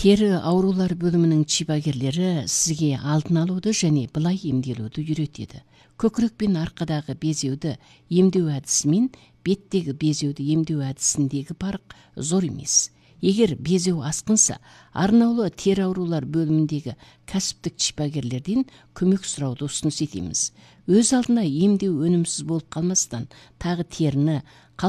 Тері аурулар бөлімінің шипагерлері сізге алдын алуды және былай емделуді үйретеді. Көкірек пен арқадағы безеуді емдеу әдісі мен беттегі безеуді емдеу әдісіндегі парық зор емес. Егер безеу асқынса, арнаулы тері аурулар бөліміндегі кәсіптік шипагерлерден көмек сұрауды ұсыныс етеміз. Өз алдына емдеу өнімсіз болып қалмастан, тағы теріні